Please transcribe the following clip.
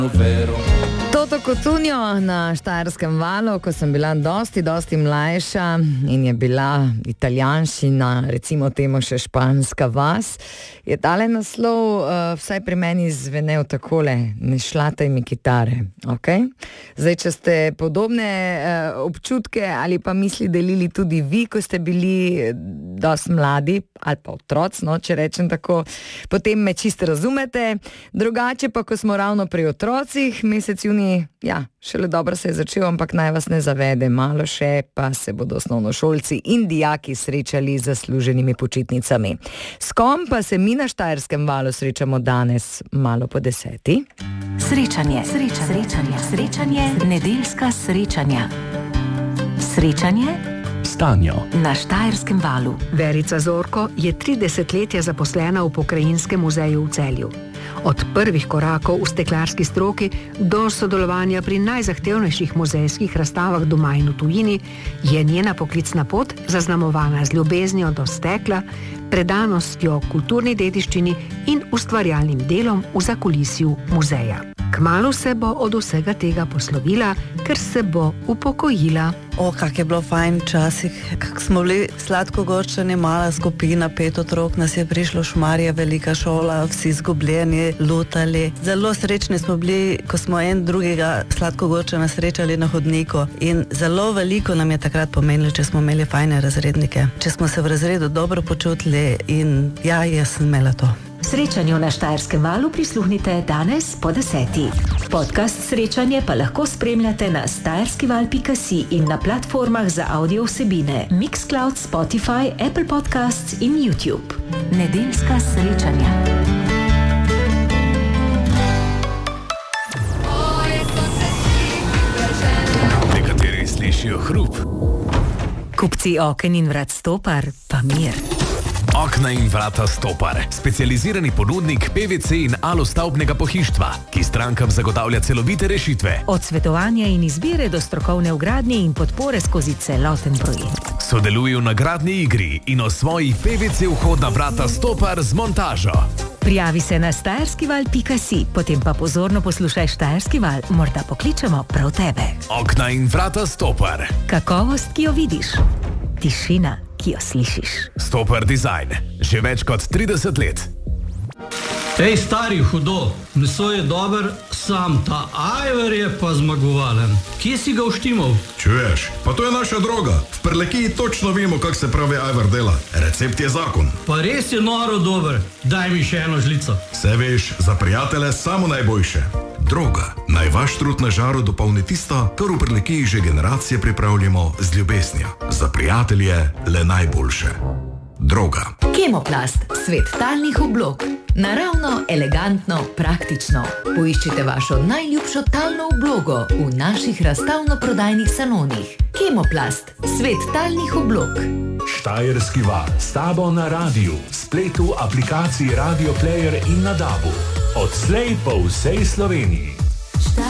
Toto Cotugno na Štajerskem valu, ko sem bila dosti mlajša in je bila italijanščina, recimo temu še španska vas, je tale naslov vsaj pri meni zvenel takole: ne šlataj mi kitare, ok? Zdaj, če ste podobne občutke ali pa misli delili tudi vi, ko ste bili dosti mladi ali pa otroci, no, če rečem tako, potem me čisto razumete. Drugače pa, ko smo ravno pri otrocih, mesec junij, ja, šele dobro se je začel, ampak naj vas ne zavede, malo še pa se bodo osnovnošolci in dijaki srečali z zasluženimi počitnicami. S kom pa se mi na Štajerskem valu srečamo danes malo po 10? Srečanje, nedeljska srečanja. Srečanje Stanjo na Štajerskem valu. Verica Zorko je 3 desetletja zaposlena v Pokrajinskem muzeju v Celju. Od prvih korakov v steklarski stroki do sodelovanja pri najzahtevnejših muzejskih razstavah doma in v tujini je njena poklicna pot zaznamovana z ljubeznijo do stekla, predanostjo kulturni dediščini in ustvarjalnim delom v zakulisju muzeja. Kmalu se bo od vsega tega poslovila, ker se bo upokojila. Kak je bilo fajn časih, kak smo bili sladkogorčani, mala skupina, 5 otrok, nas je prišlo v Šmarje, velika šola, vsi zgubljeni, lutali. Zelo srečni smo bili, ko smo en drugega sladkogorčana srečali na hodniku, in zelo veliko nam je takrat pomenilo, če smo imeli fajne razrednike, če smo se v razredu dobro počutili, in ja, jaz sem imela to. Srečanju na Štajerskem valu prisluhnite danes po 10. Podcast Srečanje pa lahko spremljate na štajerskival.si in na platformah za audio vsebine Mixcloud, Spotify, Apple Podcasts in YouTube. Nedeljska srečanja. Nekateri slišijo hrup. Kupci oken in vrat Stopar pa mir. Okna in vrata Stopar, specializirani ponudnik PVC in alostavbnega pohištva, ki strankam zagotavlja celovite rešitve. Od svetovanja in izbire do strokovne vgradnje in podpore skozi celoten projekt. Sodeluje v nagradni igri in osvoji PVC vhodna vrata Stopar z montažo. Prijavi se na štajerskival.si, potem pa pozorno poslušaj Štajerski val, morda pokličemo prav tebe. Okna in vrata Stopar. Kakovost, ki jo vidiš. Tišina, ki jo slišiš. Stopar Design. Že več kot 30 let. Ej, stari, hudo. Meso je dober, sam ta ajvar je pa zmagovalen. Kje si ga uštimal? Čuješ, pa to je naša droga. V Prlekiji točno vemo, kak se pravi ajvar dela. Recept je zakon. Pa res je noro dober. Daj mi še eno žlico. Vse veš, za prijatelje samo najboljše. Droga. Naj vaš trud na žaru dopolni tisto, kar v Prlekiji že generacije pripravljamo z ljubeznijo. Za prijatelje le najboljše. Droga. Kemoplast, svet talnih oblog. Naravno, elegantno, praktično. Poiščite vašo najljubšo talno oblogo v naših razstavno-prodajnih salonih. Kemoplast, svet talnih oblog. Štajerski val, s tabo na radiju, spletu, aplikaciji Radio Player in na DAB-u. Odslej po vsej Sloveniji.